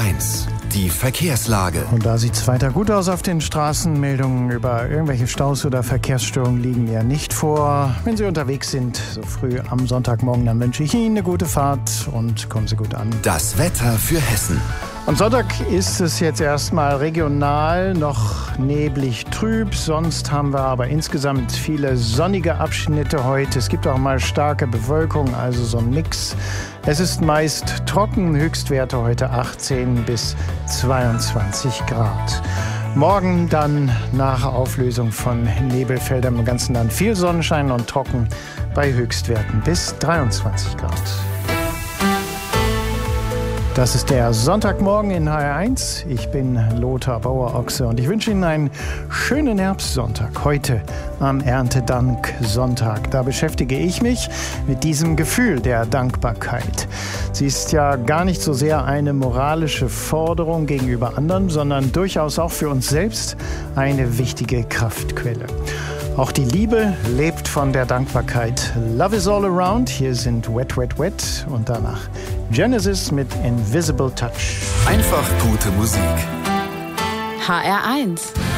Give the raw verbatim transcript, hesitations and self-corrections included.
eins, die Verkehrslage. Und da sieht es weiter gut aus auf den Straßen. Meldungen über irgendwelche Staus oder Verkehrsstörungen liegen ja nicht vor. Wenn Sie unterwegs sind, so früh am Sonntagmorgen, dann wünsche ich Ihnen eine gute Fahrt und kommen Sie gut an. Das Wetter für Hessen. Am Sonntag ist es jetzt erstmal regional noch neblig trüb. Sonst haben wir aber insgesamt viele sonnige Abschnitte heute. Es gibt auch mal starke Bewölkung, also so ein Mix. Es ist meist trocken, Höchstwerte heute achtzehn bis zweiundzwanzig Grad. Morgen dann nach Auflösung von Nebelfeldern im ganzen Land viel Sonnenschein und trocken bei Höchstwerten bis dreiundzwanzig Grad. Das ist der Sonntagmorgen in H R eins. Ich bin Lothar Bauer-Ochse und ich wünsche Ihnen einen schönen Herbstsonntag. Heute am Erntedank-Sonntag. Da beschäftige ich mich mit diesem Gefühl der Dankbarkeit. Sie ist ja gar nicht so sehr eine moralische Forderung gegenüber anderen, sondern durchaus auch für uns selbst eine wichtige Kraftquelle. Auch die Liebe lebt von der Dankbarkeit. Love is all around. Hier sind Wet, Wet, Wet und danach Genesis mit Invisible Touch. Einfach gute Musik. H R eins.